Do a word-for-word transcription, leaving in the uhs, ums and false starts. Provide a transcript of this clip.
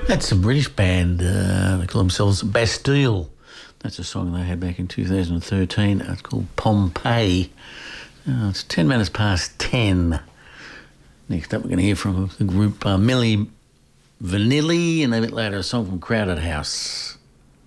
That's a British band. Uh, they call themselves Bastille. That's a song they had back in two thousand thirteen. It's called Pompeii. Uh, it's ten minutes past ten. Next up, we're going to hear from the group uh, Milli Vanilli, and a bit later, a song from Crowded House.